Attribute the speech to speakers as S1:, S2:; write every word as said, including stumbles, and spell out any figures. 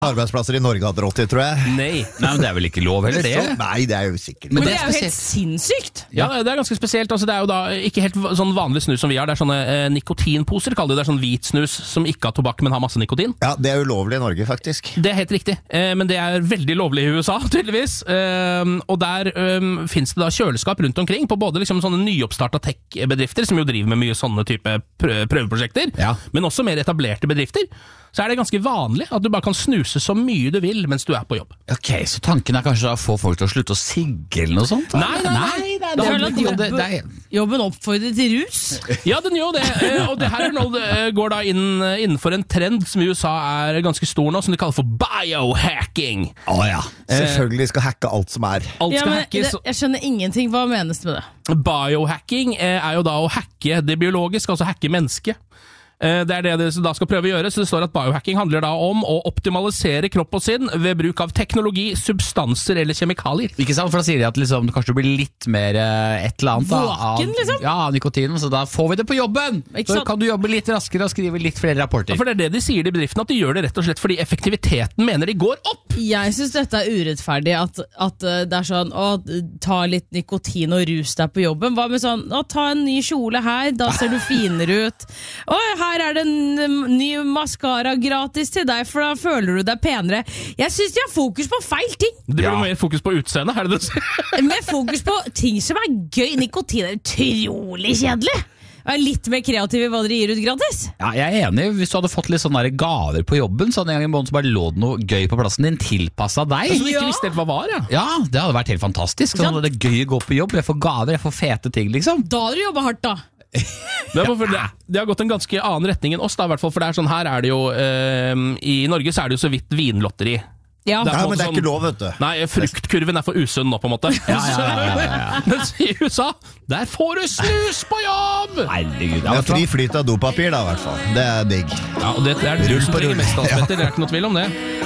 S1: arbeidsplasser i Norge hadde råd til, tror jeg.
S2: Nei. Nei, men det er vel ikke lov heller det?
S1: Så, nei, det er jo sikkert.
S3: Men, men det er jo helt sinnssykt.
S2: Ja, det er ganske spesielt. Altså, det er jo da ikke helt sånn vanlig snus som vi har. Det er sånne eh, nikotinposer, kaller det. Det er sånn hvit snus som ikke har tobakk, men har masse nikotin.
S1: Ja, det er ulovlig i Norge, faktisk.
S2: Det er helt riktig, eh, men det er veldig lovlig i U S A, tydeligvis. Eh, og der eh, finnes det da kjøleskap rundt omkring på både liksom sånne nyoppstarta tech-bedrifter, som jo driver med mye sånne type prøveprosjekter, ja. Men også mer etablerte bedrifter. Så er det ganske vanlig at du bare kan snuse så mye du vil mens du er på jobb.
S4: Ok, så tanken er kanskje å få folk til å slutte å sigge eller noe sånt?
S2: Nei, nei, nei. nei, nei
S3: jeg føler at jobben, jobben oppfordrer til rus.
S2: Ja, den gjør det. Og det her nå, det går da inn, innenfor en trend som i U S A er ganske stor nå, som de kaller for biohacking.
S1: Å oh, ja. Selvfølgelig skal hacke alt som er.
S2: Alt
S3: ja,
S2: skal
S3: men
S2: hackes.
S3: Det, jeg skjønner ingenting. Hva menes med det?
S2: Biohacking er jo da å hacke det biologiske, altså hacke mennesket. Det er det det da skal prøve å gjøre, så det står at biohacking handler da om å optimalisere kropp og sinn ved bruk av teknologi, substanser eller kjemikalier.
S4: Ikke sant, for da sier de at liksom, kanskje du blir litt mer et eller annet
S3: Våken,
S4: av,
S3: liksom?
S4: ja, nikotin, så da får vi det på jobben! Så kan du jobbe litt raskere og skrive litt flere rapporter.
S2: Ja, for det er det de sier i bedriften, at de gjør det rett og slett fordi effektiviteten mener de går opp.
S3: Jeg synes dette er urettferdig, at, at det er sånn, å, ta litt nikotin og rus der på jobben. Hva med sånn, å, ta en ny kjole her, da ser du finere ut. Å, her Her er det en ny mascara gratis til deg, for da føler du deg penere. Jeg synes de har fokus på feil ting.
S2: Det blir
S4: ja.
S2: mer fokus på utseende, er det det?
S3: Med fokus på ting som er gøy. Nikotin er utrolig kjedelig. Er litt mer kreativ i hva dere gir ut gratis.
S4: Ja, jeg er enig. Hvis du hadde fått litt sånne gaver på jobben, så hadde en gang i måneden så bare lå det noe gøy på plassen din, tilpasset deg.
S2: Så du ikke visste helt hva var, ja?
S4: Ja, det hadde vært helt fantastisk. Sånn, det er gøy å gå på jobb, jeg får gaver, jeg får fete ting, liksom.
S3: Da hadde du jobbet hardt, da.
S2: Det, det, det har gått en ganske annen retning enn oss da, i hvert fall, for det er sånn, her er det jo eh, i Norge så er det jo så vidt vinlotteri.
S3: Ja,
S1: det er, men det er
S2: sånn,
S1: ikke lov, vet du.
S2: Nei, fruktkurven er for usunn nå, på en måte.
S4: Ja, ja, ja, ja, ja.
S2: Mens i U S A, der får du snus på jobb!
S4: Herregud,
S1: ja, ja, fri flyt av dopapir da, i hvert fall. Det er digg.
S2: Ja, og det er du som trenger mest av, Petter, det er ikke noe tvil om det.